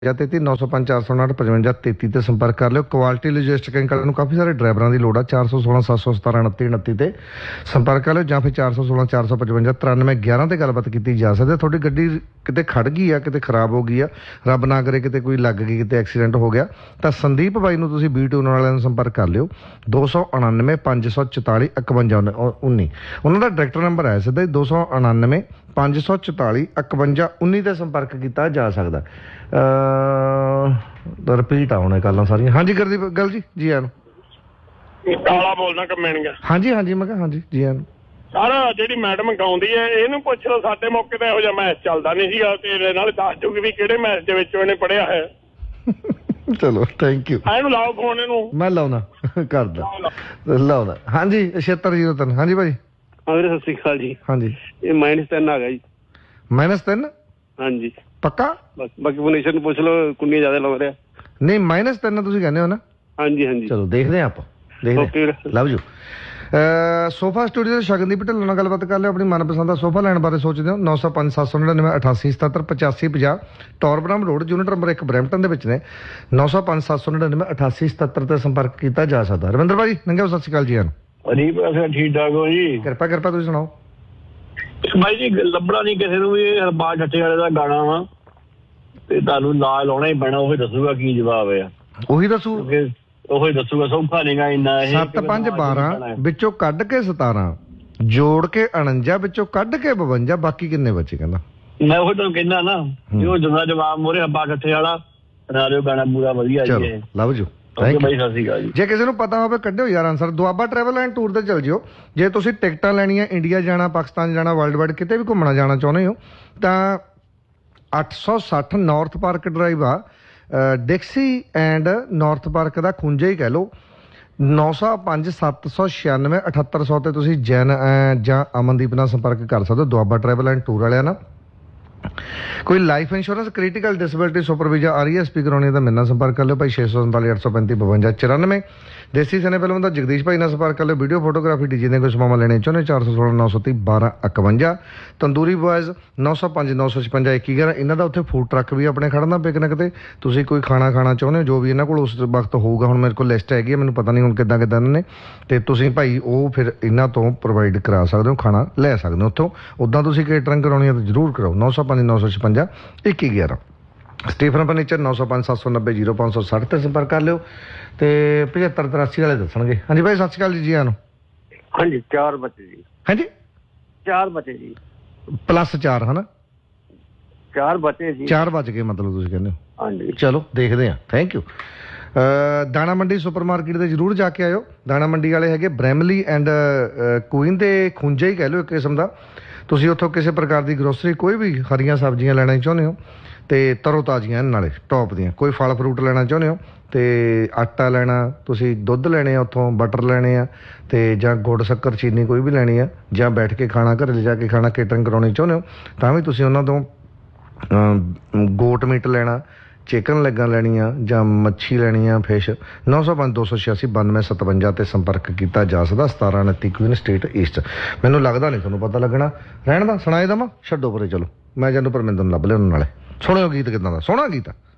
ਜਾਂ 33 905 459 55 33 ਤੇ ਸੰਪਰਕ ਕਰ ਲਿਓ। ਕੁਆਲਿਟੀ ਲੌਜਿਸਟਿਕ ਅੰਕਲ ਨੂੰ ਕਾਫੀ ਸਾਰੇ ਡਰਾਈਵਰਾਂ ਦੀ ਲੋੜ ਆ। 416 717 29 29 ਤੇ ਸੰਪਰਕ ਕਰ ਲਿਓ ਜਾਂ ਫਿਰ 416 455 93 11 ਤੇ ਗੱਲਬਾਤ ਕੀਤੀ ਜਾ ਸਕਦੀ ਹੈ। ਤੁਹਾਡੀ ਗੱਡੀ ਕਿਤੇ ਖੜ ਗਈ ਆ, ਕਿਤੇ ਖਰਾਬ ਹੋ ਗਈ ਆ, ਰੱਬ ਨਾ ਕਰੇ ਕਿਤੇ ਕੋਈ ਲੱਗ ਗਈ, ਕਿਤੇ ਐਕਸੀਡੈਂਟ ਹੋ ਗਿਆ, ਤਾਂ ਸੰਦੀਪ ਬਾਈ ਨੂੰ ਤੁਸੀਂ B2 ਵਾਲਿਆਂ ਨੂੰ ਸੰਪਰਕ ਕਰ ਲਿਓ। 299 544 51 19 ਉਹਨਾਂ ਦਾ ਡਾਇਰੈਕਟਰ ਨੰਬਰ ਹੈ ਸਿੱਧਾ ਹੀ 299 544 51 19 ਤੇ ਸੰਪਰਕ ਕੀਤਾ ਜਾ ਸਕਦਾ। ਰਿਪੀਟ ਆ ਹੁਣ ਗੱਲਾਂ ਸਾਰੀਆਂ। ਹਾਂਜੀ ਗੁਰਦੀਪ ਗੱਲ ਜੀ ਆਨ ਕਾਲਾ ਬੋਲਦਾ ਕਮੈਣੀਆਂ। ਹਾਂਜੀ ਮੈਂ ਕਿਹਾ ਹਾਂਜੀ ਜੀ ਆਨ ਸਾਰਾ ਜਿਹੜੀ ਮੈਡਮ ਗਾਉਂਦੀ ਹੈ ਇਹਨੂੰ ਪੁੱਛ ਲਓ। ਸਾਡੇ ਮੌਕੇ ਤੇ ਇਹੋ ਜਿਹਾ ਮੈਚ ਚੱਲਦਾ ਨਹੀਂ ਸੀਗਾ, ਤੇਰੇ ਨਾਲ ਦੱਸ ਦੂਗੀ ਵੀ ਕਿਹੜੇ ਮੈਚ ਦੇ ਵਿੱਚ ਉਹਨੇ ਪੜਿਆ ਹੈ। ਚਲੋ ਥੈਂਕ ਯੂ। ਇਹਨੂੰ ਲਾਓ ਫੋਨ, ਇਹਨੂੰ ਮੈਂ ਲਾਉਣਾ ਕਰਦਾ ਲਾਉਣਾ। ਹਾਂਜੀ 7603 ਹਾਂਜੀ ਭਾਜੀ। ਵੀਰੇ ਸਤਿ ਸ਼੍ਰੀ ਅਕਾਲ ਜੀ। ਹਾਂਜੀ ਇਹ -3 ਆ ਗਿਆ ਜੀ। -3 ਹਾਂਜੀ ਪੱਕਾ? ਬਾਕੀ ਪੋਜੀਸ਼ਨ ਨੂੰ ਪੁੱਛ ਲਓ, ਕੁੰਨੀਆਂ ਜ਼ਿਆਦਾ ਲੱਗ ਰਿਹਾ। ਨਹੀਂ -3 ਤੁਸੀਂ ਕਹਿੰਦੇ ਹੋ ਨਾ? ਹਾਂਜੀ ਚਲੋ ਦੇਖਦੇ ਹਾਂ ਆਪਾਂ, ਦੇਖਦੇ ਲਵ ਯੂ। ਸੋਫਾ ਸਟੂਡੀਓ ਦੇ ਸ਼ਗਨਦੀਪ ਢਿੱਲੋਂ ਨਾਲ ਗੱਲਬਾਤ ਕਰ ਲਿਓ। ਆਪਣੀ ਮਨਪਸੰਦ ਦਾ ਸੋਫਾ ਲੈਣ ਬਾਰੇ ਸੋਚਦੇ ਹੋ 905 799 88 77 85 50 ਟੌਰਬਰਾਮ ਰੋਡ ਯੂਨਿਟ ਨੰਬਰ 1 ਬਰੈਂਪਟਨ ਦੇ ਵਿੱਚ ਨੇ। 905 799 88 77 ਤੇ ਸੰਪਰਕ ਕੀਤਾ ਜਾ ਸਕਦਾ। ਰਵਿੰਦਰ ਭਾਜੀ ਨੰਗੇ ਸਤਿ ਸ਼੍ਰੀ ਅਕਾਲ ਜੀ। ਠੀਕ ਠਾਕ ਹੋ ਜੀ? ਕਿਰਪਾ ਤੁਸੀਂ ਸੁਣਾਓ ਬਾਈ ਜੀ। ਲੱਭਣਾ ਨਹੀਂ ਕਿਸੇ ਨੂੰ ਵੀ ਹਰਪਾਲ ਠੱਠੇ ਵਾਲੇ ਦਾ ਗਾਣਾ ਵਾ ਤੇ ਤੁਹਾਨੂੰ ਲਾ ਲਾਉਣਾ ਹੀ ਪੈਣਾ। ਉਹੀ ਦੱਸੂਗਾ ਕੀ ਜਵਾਬ ਹੈ। ਉਹੀ ਦੱਸੂਗਾ ਸੌਖਾ ਨਹੀਂਗਾ ਇੰਨਾ। 7 5 12 ਵਿੱਚੋਂ ਕੱਢ ਕੇ 17 ਜੋੜ ਕੇ 49 ਵਿੱਚੋਂ ਕੱਢ ਕੇ 52 ਬਾਕੀ ਕਿੰਨੇ ਬਚੇ ਕਹਿੰਦਾ। ਮੈਂ ਉਹੀ ਤੁਹਾਨੂੰ ਕਹਿੰਦਾ ਨਾ ਉਹ ਜੁਦਾ ਜਵਾਬ ਮੋਰੇ ਹਰਪਾਲ ਠੱਠੇ ਵਾਲਾ ਬਣਾ ਦਿਓ ਗਾਣਾ ਪੂਰਾ ਵਧੀਆ ਜੀ। Love you. ਜੇ ਕਿਸੇ ਨੂੰ ਪਤਾ ਹੋਵੇ ਕੱਢਿਓ ਯਾਰ answer. Doaba travel and tour ਤੇ ਚੱਲ ਜਿਓ। ਜੇ ਤੁਸੀਂ ਟਿਕਟਾਂ ਲੈਣੀਆਂ, ਇੰਡੀਆ ਜਾਣਾ, ਪਾਕਿਸਤਾਨ ਜਾਣਾ, ਵਰਲਡ ਵਾਈਡ ਕਿਤੇ ਵੀ ਘੁੰਮਣਾ ਜਾਣਾ ਚਾਹੁੰਦੇ ਹੋ ਤਾਂ 860 ਨਾਰਥ ਪਾਰਕ ਡਰਾਈਵ ਆ ਡਿਕਸੀ ਐਂਡ ਨਾਰਥ ਪਾਰਕ ਦਾ ਖੁੰਝਾ ਹੀ ਕਹਿ ਲਓ। 905 796 7800 ਤੇ ਤੁਸੀਂ ਜੈਨ ਜਾਂ ਅਮਨਦੀਪ ਨਾਲ ਸੰਪਰਕ ਕਰ ਸਕਦੇ ਹੋ। ਦੁਆਬਾ ਟਰੈਵਲ ਐਂਡ ਟੂਰ ਵਾਲਿਆਂ ਨਾਲ ਕੋਈ life insurance, critical disability, super visa, RESP ਕਰਾਉਣੀ ਤਾਂ ਮੇਰੇ ਨਾਲ ਸੰਪਰਕ ਕਰ ਲਿਓ ਭਾਈ। 647 835 52 94 ਦੇਸੀ ਸਨੇ ਫਿਲਮ ਦਾ ਜਗਦੀਸ਼ ਭਾਈ ਨਾਲ ਸੰਪਰਕ ਕਰ ਲਿਓ। ਵੀਡੀਓ ਫੋਟੋਗ੍ਰਾਫੀ ਡੀਜੇ ਨੇ ਕੋਈ ਸਮਾਂ ਲੈਣੇ ਚਾਹੁੰਦੇ 416 930 12 51 ਤੰਦੂਰੀ ਬॉयਜ਼ 905 956 21 ਇਹਨਾਂ ਦਾ ਉੱਥੇ ਫੂਡ ਟਰੱਕ ਵੀ ਆਪਣੇ ਖੜਨਾ ਪਿਕਨਿਕ ਤੇ। ਤੁਸੀਂ ਕੋਈ ਖਾਣਾ ਚਾਹੁੰਦੇ ਹੋ ਜੋ ਵੀ ਇਹਨਾਂ ਕੋਲ ਉਸ ਵਕਤ ਹੋਊਗਾ। ਹੁਣ ਮੇਰੇ ਕੋਲ ਲਿਸਟ ਹੈਗੀ ਹੈ, ਮੈਨੂੰ ਪਤਾ ਨਹੀਂ ਹੁਣ ਕਿੱਦਾਂ ਇਹਨਾਂ ਨੇ, ਤੇ ਤੁਸੀਂ ਭਾਈ ਉਹ ਫਿਰ ਇਹਨਾਂ ਤੋਂ ਪ੍ਰੋਵਾਈਡ ਕਰਾ ਸਕਦੇ ਹੋ, ਖਾਣਾ ਲੈ ਸਕਦੇ ਹੋ ਉੱਥੋਂ। ਉੱਦਾਂ ਤੁਸੀਂ ਕੇਟਰਿੰਗ ਕਰਾਉਣੀ ਹੈ ਤਾਂ ਜ਼ਰੂਰ ਕਰਾਓ। 905 956 21 ਸਟੀਫਨ ਫਰਨੀਚਰ 905 790 0560 ਤੇ ਸੰਪਰਕ ਕਰ ਲਿਓ ਤੇ 75 83 ਵਾਲੇ ਦੱਸਣਗੇ। ਹਾਂਜੀ ਭਾਈ ਸਤਿ ਸ਼੍ਰੀ ਅਕਾਲ ਜੀ। ਜੀ ਆਨੂੰ ਹਾਂਜੀ 4 ਬੱਚੇ ਜੀ। ਹਾਂਜੀ 4 ਬੱਚੇ ਜੀ +4 ਹਨਾ 4 ਬੱਚੇ ਜੀ। 4 ਵੱਜ ਗਏ ਮਤਲਬ ਤੁਸੀਂ ਕਹਿੰਦੇ ਹੋ। ਹਾਂਜੀ ਚਲੋ ਦੇਖਦੇ ਹਾਂ। Thank you. ਦਾਣਾ ਮੰਡੀ ਸੁਪਰ ਮਾਰਕੀਟ ਦੇ ਜ਼ਰੂਰ ਜਾ ਕੇ ਆਇਓ। ਦਾਣਾ ਮੰਡੀ ਵਾਲੇ ਹੈਗੇ ਬ੍ਰੈਮਲੀ ਐਂਡ ਕੁਈਨ ਦੇ ਖੁੰਝਾ ਹੀ ਕਹਿ ਲਓ ਇੱਕ ਕਿਸਮ ਦਾ। ਤੁਸੀਂ ਉੱਥੋਂ ਕਿਸੇ ਪ੍ਰਕਾਰ ਦੀ ਗਰੋਸਰੀ, ਕੋਈ ਵੀ ਹਰੀਆਂ ਸਬਜ਼ੀਆਂ ਲੈਣਾ ਚਾਹੁੰਦੇ ਹੋ ਤੇ ਤਰੋ ਤਾਜ਼ੀਆਂ ਨਾਲੇ ਟੌਪ ਦੀਆਂ, ਕੋਈ ਫਲ ਫਰੂਟ ਲੈਣਾ ਚਾਹੁੰਦੇ ਹੋ ਤੇ ਆਟਾ ਲੈਣਾ, ਤੁਸੀਂ ਦੁੱਧ ਲੈਣੇ ਆ ਉੱਥੋਂ, ਬਟਰ ਲੈਣੇ ਆ ਤੇ ਜਾਂ ਗੁੜ ਸ਼ੱਕਰ ਚੀਨੀ ਕੋਈ ਵੀ ਲੈਣੀ ਆ, ਜਾਂ ਬੈਠ ਕੇ ਖਾਣਾ ਘਰੇ ਲਿਜਾ ਕੇ ਖਾਣਾ ਕੇਟਰਿੰਗ ਕਰਾਉਣੀ ਚਾਹੁੰਦੇ ਹੋ ਤਾਂ ਵੀ ਤੁਸੀਂ ਉਹਨਾਂ ਤੋਂ ਗੋਟ ਮੀਟ ਲੈਣਾ, ਚਿਕਨ ਲੈਗਾਂ ਲੈਣੀਆਂ ਜਾਂ ਮੱਛੀ ਲੈਣੀ ਆ, ਫਿਸ਼ 905 286 92 57 ਤੇ ਸੰਪਰਕ ਕੀਤਾ ਜਾ ਸਕਦਾ। 1729 ਕੁਈਨ ਸਟਰੀਟ ਈਸਟ। ਮੈਨੂੰ ਲੱਗਦਾ ਨਹੀਂ ਤੁਹਾਨੂੰ ਪਤਾ ਲੱਗਣਾ। ਰਹਿਣ ਦਾ ਸੁਣਾਏ ਦੇਵਾਂ, ਛੱਡੋ ਪਰੇ। ਚਲੋ ਮੈਂ ਜਾਨੂੰ ਪਰਮਿੰਦਰ ਨੂੰ ਲੱਭ ਲਿਆ ਉਹਨਾਂ ਨਾਲੇ। ਸੁਣਿਓ ਗੀਤ ਕਿੱਦਾਂ ਦਾ, ਸੋਹਣਾ ਗੀਤ ਆ।